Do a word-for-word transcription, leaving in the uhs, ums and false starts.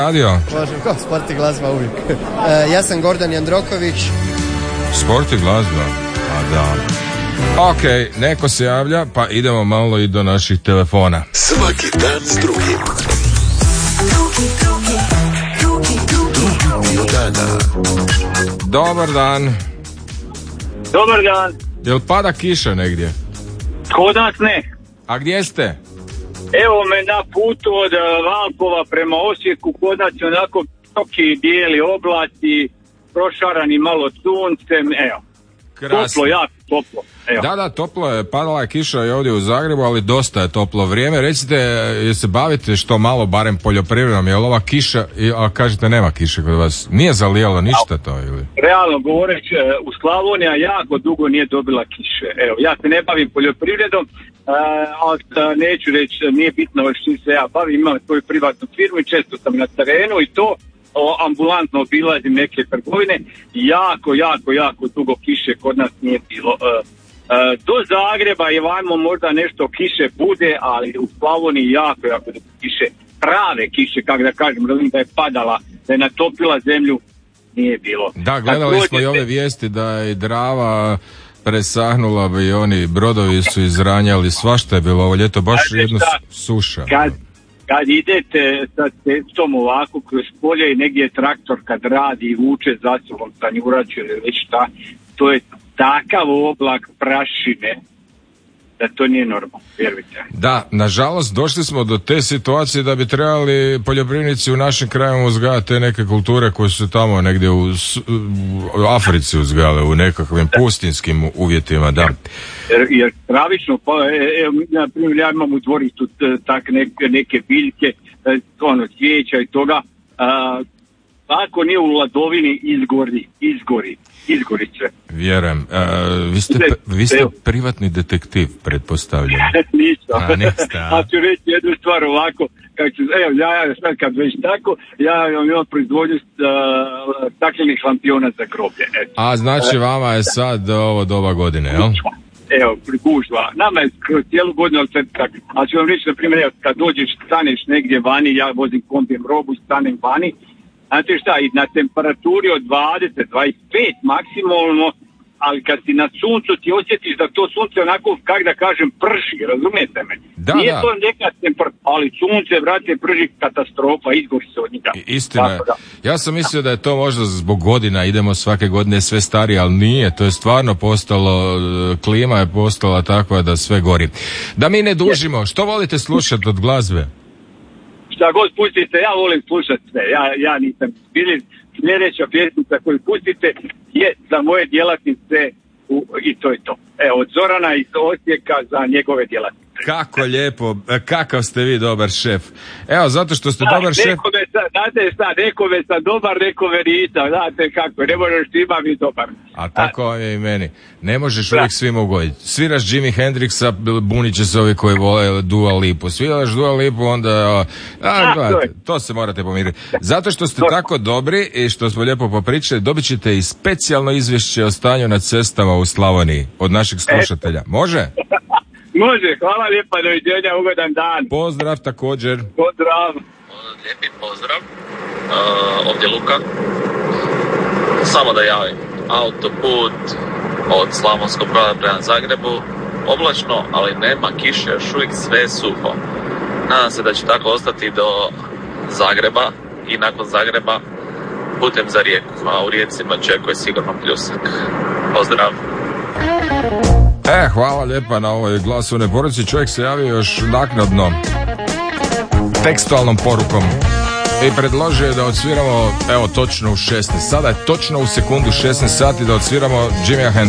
radio? Može, ko sport i glazba uvijek. E, ja sam Gordan Jandroković. Sport i glazba? A da. Ok, neko se javlja, pa idemo malo i do naših telefona. Svaki dan s drugim. Drugi dio dana. Dobar dan. Dobar dan. Jel pada kiša negdje? Kod nas ne. A gdje ste? Evo me na putu od Valpova prema Osijeku, kod nas je onako visoki bijeli oblaci, prošarani malo suncem, evo. Krasno. Toplo, jako toplo. Evo. Da, da, toplo je, padala je kiša i ovdje u Zagrebu, ali dosta je toplo vrijeme. Recite, jel se bavite što malo, barem poljoprivredom, jel ova kiša, a kažete nema kiše kod vas, nije zalijalo ništa to ili? Realno govoreći, u Slavonija jako dugo nije dobila kiše. Evo, ja se ne bavim poljoprivredom, ali neću reći, nije bitno što se ja bavim, imam svoju privatnu firmu i često sam na terenu i to ambulantno obilazim neke trgovine. Jako, jako, jako dugo kiše kod nas nije bilo. Do Zagreba je vajmo možda nešto kiše bude, ali u Slavoniji jako, jako dugo kiše. Prave kiše, kako da kažem, da je padala, da je natopila zemlju, nije bilo. Da, gledali smo i ove vijesti da je Drava presahnula i oni brodovi su izranjali, svašta je bilo ovo ljeto, baš jedno suša. Kad, kad idete sa cestom ovako kroz polje i negdje traktor kad radi i vuče za sobom tanjurač ili već šta, to je takav oblak prašine da to nije normalno, vjerujte. Da, nažalost došli smo do te situacije da bi trebali poljoprivrednici u našim krajima uzgajati te neke kulture koje su tamo negdje u, u Africi uzgajale, u nekakvim da. Pustinskim uvjetima, da. Jer, jer pravično, pa, evo, na primjer, ja imam u dvorištu tak neke, neke biljke, ono, cvijeća i toga, a, ako nije u ladovini izgori, izgori. Izgori sve. Vjerujem. E, vi ste, vi ste privatni detektiv, pretpostavljam. Nisam. A, niste, a? A ću reći jednu stvar ovako, kako ću, evo, ja, ja sad kad već tako, ja imam proizvodnju uh, staklenih lampiona za groblje. Eto. A znači vama je sad ovo doba godine, jel? Evo, gužva. Nama je kroz cijelu godinu, ali sad tako. Ali ću vam reći, na primjer, evo, kad dođeš, staneš negdje vani, ja vozim kombijem robu, stanem vani, znate šta, i na temperaturi od dvadeset, dvadeset pet maksimalno, ali kad si na suncu ti osjetiš da to sunce onako, kak da kažem, prži, razumijete me? Da, Nije da. to neka temperatura, ali sunce, vrate, prži, katastrofa, izgori se od njega. Istina je. Ja sam mislio da je to možda zbog godina, idemo svake godine sve starije, ali nije, to je stvarno postalo, klima je postala takva da sve gori. Da mi ne dužimo, što volite slušati od glazbe? Šta god pustite, ja volim slušati sve, ja, ja nisam bili, sljedeća pjesmica koju pustite je za moje djelatnice u, i to je to. Evo, od Zorana iz Osijeka za njegove djelatnice. Kako lijepo, kakav ste vi dobar šef. Evo, zato što ste da, dobar šef... Nekome sa, znate šta, nekome sa dobar, nekome nisam, znate kako, ne možeš svima biti dobar. A tako je i meni. Ne možeš da. Uvijek svima ugoditi. Sviraš Jimi Hendrixa, bunit će se ovi koji vole Dua Lipu. Sviraš Dua Lipu, onda... A, gledajte, to se morate pomiriti. Zato što ste tako dobri i što smo lijepo popričali, dobit ćete i specijalno izvješće o stanju na cestama u Slavoniji od naših slušatelja. Može? Može, hvala lijepa, doviđenja, ugodan dan. Pozdrav također. Pozdrav. Lijepi pozdrav. Uh, ovdje Luka. Samo da javim. Autoput od Slavonskog Broda prema Zagrebu. Oblačno, ali nema kiše, još uvijek sve je suho. Nadam se da će tako ostati do Zagreba i nakon Zagreba putem za Rijeku. A u Rijeci me očekuje sigurno pljusak. Pozdrav. E, hvala lijepa na ovoj glasovnoj poruci. Čovjek se javio još naknadno tekstualnom porukom i predložio je da odsviramo, evo, točno u šesnaest. Sada je točno u sekundu šesnaest sati da odsviramo Jimmy Hendrixa.